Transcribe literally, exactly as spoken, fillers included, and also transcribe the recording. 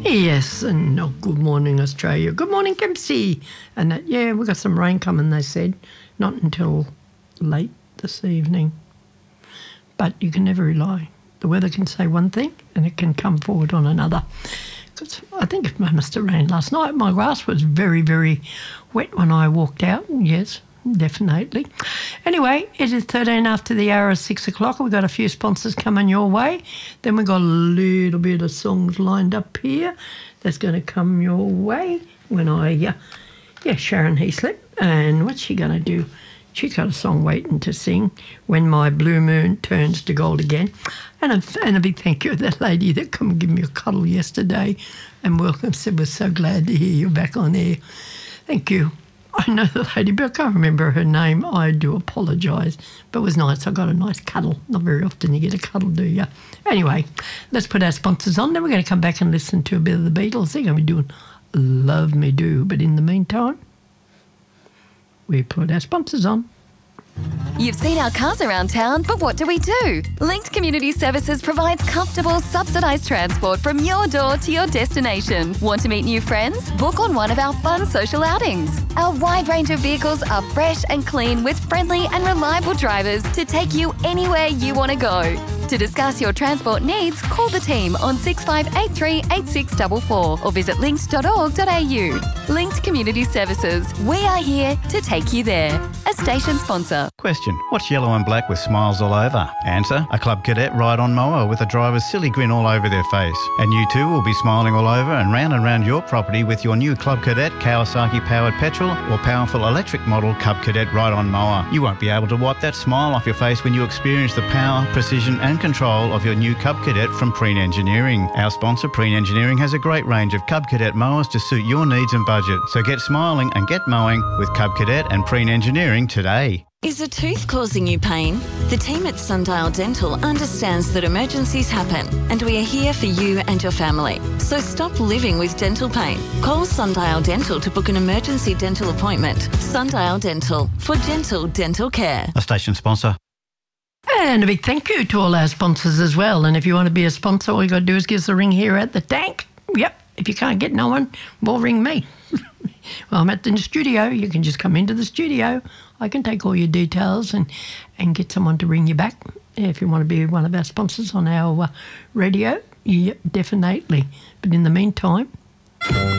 Yes, and oh, good morning, Australia. Good morning, Kempsey. And that, yeah, we've got some rain coming, they said. Not until late this evening. But you can never rely. The weather can say one thing and it can come forward on another. Because I think it must have rained last night. My grass was very, very wet when I walked out. Yes, definitely. Anyway, it is thirteen after the hour of six o'clock. We've got a few sponsors coming your way. Then we've got a little bit of songs lined up here that's going to come your way when I, uh, yeah, Sharon Heaslip. And what's she going to do? She's got a song waiting to sing, When My Blue Moon Turns to Gold Again. And a, and a big thank you to that lady that come and give me a cuddle yesterday and welcome, said we're so glad to hear you back on air. Thank you. I know the lady, but I can't remember her name. I do apologise. But it was nice. I got a nice cuddle. Not very often you get a cuddle, do you? Anyway, let's put our sponsors on. Then we're going to come back and listen to a bit of the Beatles. They're going to be doing Love Me Do. But in the meantime, we put our sponsors on. You've seen our cars around town, but what do we do? Linked Community Services provides comfortable, subsidised transport from your door to your destination. Want to meet new friends? Book on one of our fun social outings. Our wide range of vehicles are fresh and clean with friendly and reliable drivers to take you anywhere you want to go. To discuss your transport needs, call the team on six five eight three, eight six four four or visit linked dot org dot a u. Linked Community Services. We are here to take you there. A station sponsor. Question: what's yellow and black with smiles all over? Answer: a Club Cadet ride-on mower with a driver's silly grin all over their face. And you too will be smiling all over and round and round your property with your new Club Cadet Kawasaki-powered petrol or powerful electric model Club Cadet ride-on mower. You won't be able to wipe that smile off your face when you experience the power, precision and control of your new Cub Cadet from Preen Engineering. Our sponsor, Preen Engineering, has a great range of Cub Cadet mowers to suit your needs and budget. So get smiling and get mowing with Cub Cadet and Preen Engineering today. Is a tooth causing you pain? The team at Sundial Dental understands that emergencies happen and we are here for you and your family. So stop living with dental pain. Call Sundial Dental to book an emergency dental appointment. Sundial Dental, for gentle dental care. A station sponsor. And a big thank you to all our sponsors as well. And if you want to be a sponsor, all you got to do is give us a ring here at the tank. Yep. If you can't get no one, well, ring me. Well, I'm at the studio. You can just come into the studio. I can take all your details and, and get someone to ring you back. If you want to be one of our sponsors on our uh, radio, yeah, definitely. But in the meantime...